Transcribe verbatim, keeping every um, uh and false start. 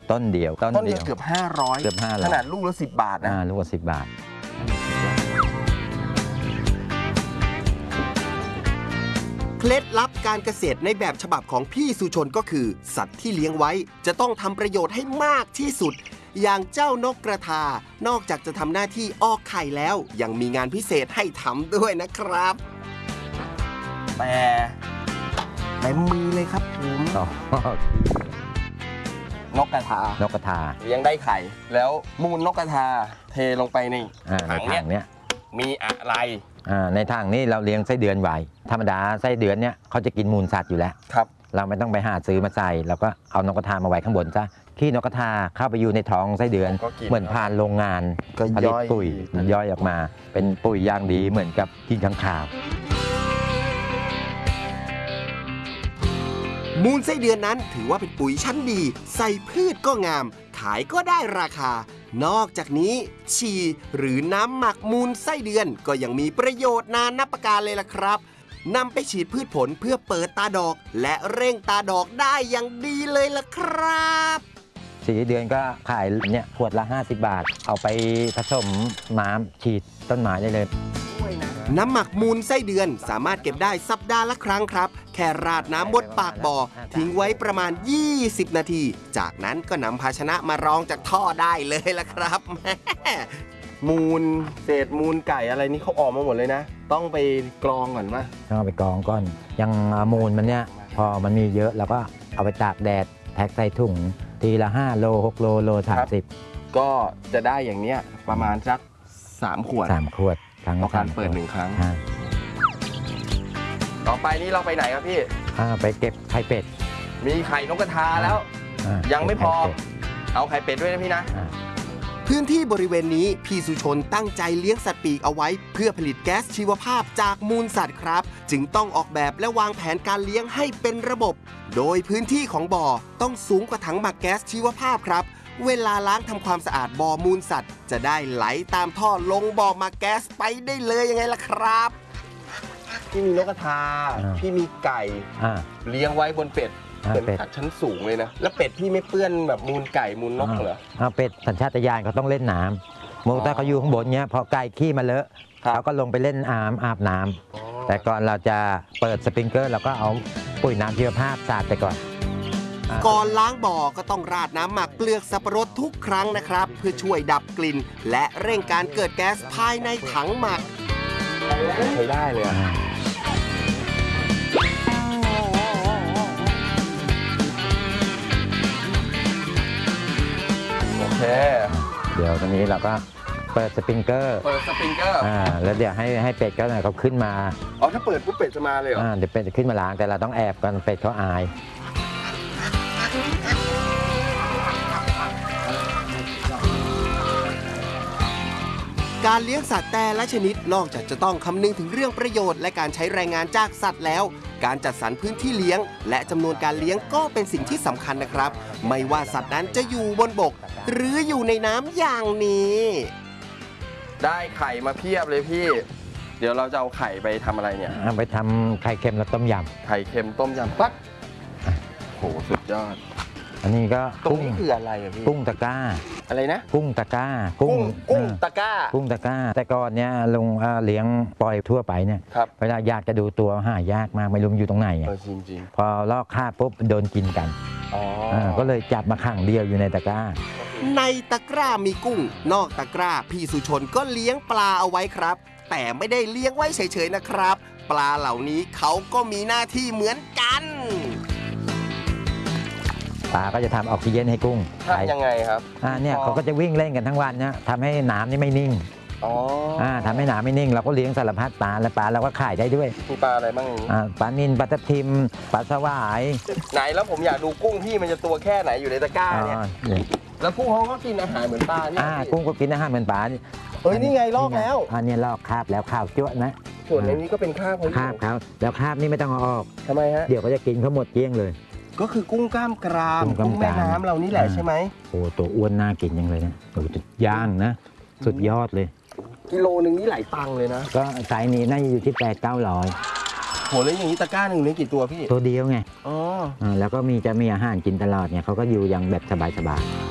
ต้นเดียวต้นเดียวเกือบห้าร้อยเกือบห้าร้อยขนาดลูกละสิบบาทนะลูกละสิบบาทเคล็ดลับการเกษตรในแบบฉบับของพี่สุชนก็คือสัตว์ที่เลี้ยงไว้จะต้องทำประโยชน์ให้มากที่สุดอย่างเจ้านกกระทานอกจากจะทำหน้าที่ออกไข่แล้วยังมีงานพิเศษให้ทำด้วยนะครับแต่เต็มมือเลยครับผมนกกระทานกกระทาเลี้ยงได้ไข่แล้วมูลนกกระทาเทลงไปในถังเนี้ยมีอะไรในถังนี้เราเลี้ยงไส้เดือนไว้ธรรมดาไส้เดือนเนี้ยเขาจะกินมูลสัตว์อยู่แล้วครับเราไม่ต้องไปหาซื้อมาใส่เราก็เอานกกระทามาไว้ข้างบนซะขี้นกกระทาเข้าไปอยู่ในท้องไส้เดือนเหมือนผ่านโรงงานผลิตปุ๋ยย่อยออกมาเป็นปุ๋ยอย่างดีเหมือนกับกินข้างคาวมูลไส้เดือนนั้นถือว่าเป็นปุ๋ยชั้นดีใส่พืชก็งามขายก็ได้ราคานอกจากนี้ฉี่หรือน้ำหมักมูลไส้เดือนก็ยังมีประโยชน์นานับประการเลยล่ะครับนำไปฉีดพืชผลเพื่อเปิดตาดอกและเร่งตาดอกได้อย่างดีเลยล่ะครับสี่เดือนก็ขายเนี่ยขวดละห้าสิบบาทเอาไปผสมน้ำฉีดต้นไม้ได้เลยน้ำหมักมูลไส้เดือนสามารถเก็บได้สัปดาห์ละครั้งครับแค่ราดน้ำบนปากบ่อทิ้งไว้ประมาณยี่สิบนาทีจากนั้นก็นำภาชนะมารองจากท่อได้เลยล่ะครับมูลเศษมูลไก่อะไรนี่เขาออกมาหมดเลยนะต้องไปกรองก่อนป่ะต้องไปกรองก่อนยังมูลมันเนี่ยพอมันมีเยอะเราก็เอาไปตากแดดแพ็คใส่ถุงทีละห้าโลหกโลโลสามสิบก็จะได้อย่างเนี้ยประมาณสักสามขวดสามขวดต่อการเปิดหนึ่งครั้งต่อไปนี้เราไปไหนครับพี่ไปเก็บไข่เป็ดมีไข่นกกระทาแล้วยังไม่พอเอาไข่เป็ดด้วยนะพี่นะพื้นที่บริเวณนี้พี่สุชนตั้งใจเลี้ยงสัตว์ปีกเอาไว้เพื่อผลิตแก๊สชีวภาพจากมูลสัตว์ครับจึงต้องออกแบบและวางแผนการเลี้ยงให้เป็นระบบโดยพื้นที่ของบ่อต้องสูงกว่าถังหมักแก๊สชีวภาพครับเวลาล้างทำความสะอาดบ่อมูลสัตว์จะได้ไหลตามท่อลงบ่อหมักแก๊สไปได้เลยยังไงล่ะครับพี่มีนกกระทาพี่มีไก่เลี้ยงไว้บนเป็ดเป็นสัตว์ชั้นสูงเลยนะแล้วเป็ดพี่ไม่เปื้อนแบบมูลไก่มูลนกเหรอเป็ดสัญชาตญาณเขาต้องเล่นน้ำมูลแต่เขาอยู่ข้างบนเนี้ยพอไก่ขี้มาเลอะเขาก็ลงไปเล่นอาบอาบน้ำแต่ก่อนเราจะเปิดสปริงเกอร์เราก็เอาปุ๋ยน้ำชีวภาพสาดไปก่อนก่อนล้างบ่อก็ต้องราดน้ำหมักเปลือกสับปะรดทุกครั้งนะครับเพื่อช่วยดับกลิ่นและเร่งการเกิดแก๊สภายในถังหมักใช้ได้เลยโอเคเดี๋ยวตอนนี้เราก็เปิดสปริงเกอร์เปิดสปริงเกอร์อ่าแล้วเดี๋ยวให้ให้เป็ดเขาเขาขึ้นมาอ๋อถ้าเปิดปุ๊บเป็ดจะมาเลยเหรออ่าเดี๋ยวเป็ดจะขึ้นมาล้างแต่เราต้องแอบกันเป็ดเขาอายการเลี้ยงสัตว์แต่ละชนิดนอกจากจะต้องคำนึงถึงเรื่องประโยชน์และการใช้แรงงานจากสัตว์แล้วการจัดสรรพื้นที่เลี้ยงและจำนวนการเลี้ยงก็เป็นสิ่งที่สำคัญนะครับไม่ว่าสัตว์นั้นจะอยู่บนบกหรืออยู่ในน้ำอย่างนี้ได้ไข่มาเพียบเลยพี่เดี๋ยวเราจะเอาไข่ไปทำอะไรเนี่ยไปทำไข่เค็มและต้มยำไข่เค็มต้มยำปั๊บโหสุดยอดอันนี้ก็กุ้งคืออะไรอะพี่กุ้งตะก้าอะไรนะกุ้งตะก้ากุ้งกุ้งตะก้ากุ้งตะก้าแต่ก่อนเนี้ยลุงเลี้ยงปล่อยทั่วไปเนี่ยเวลาอยากจะดูตัวหายากมากไม่รู้อยู่ตรงไหนจริงๆพอลอกคาบปุ๊บโดนกินกันก็เลยจับมาขังเดียวอยู่ในตะก้าในตะกร้ามีกุ้งนอกตะกร้าพี่สุชนก็เลี้ยงปลาเอาไว้ครับแต่ไม่ได้เลี้ยงไว้เฉยๆนะครับปลาเหล่านี้เขาก็มีหน้าที่เหมือนกันปลาก็จะทำออกซิเจนให้กุ้งทำยังไงครับอ่าเนี่ยเขาก็จะวิ่งเล่นกันทั้งวันเนี่ยทำให้น้ำนี่ไม่นิ่งอ๋ออ่าทำให้น้ำไม่นิ่งเราก็เลี้ยงสารพัดปลาและปลาเราก็ขายได้ด้วยมีปลาอะไรบ้างอ่าปลานิลปลาทับทิมปลาสวายไหนแล้วผมอยากดูกุ้งพี่มันจะตัวแค่ไหนอยู่ในตะกร้าเนี่ยแล้วกุ้งเขาก็กินอาหารเหมือนปลาเนี่ยอ่ากุ้งก็กินอาหารเหมือนปลาเอ้ยนี่ไงลอกแล้วอันนี้ลอกคราบแล้วข้าวจ้วนะส่วนในนี้ก็เป็นคราบคราบเขาแล้วคราบนี่ไม่ต้องเอาออกทำไมฮะเดี๋ยวก็จะกินเขาหมดเกลี้ยงเลยก็คือกุ้งกล้ามกรามกุ้งแม่น้ำเรานี่แหละใช่ไหมโอ้ตัวอ้วนน่ากินยังเลยนะโอ้จุดย่างนะสุดยอดเลยกิโลหนึ่งนี่หลายตังค์เลยนะก็ไซส์นี้น่าจะอยู่ที่แปดเก้าร้อยโหแล้วอย่างนี้ตะกร้าหนึ่งเลี้ยงกี่ตัวพี่ตัวเดียวไงอ๋ออ่าแล้วก็มีจะมีอาหารกินตลอดเนี่ยเขาก็อยู่อย่างแบบสบายๆ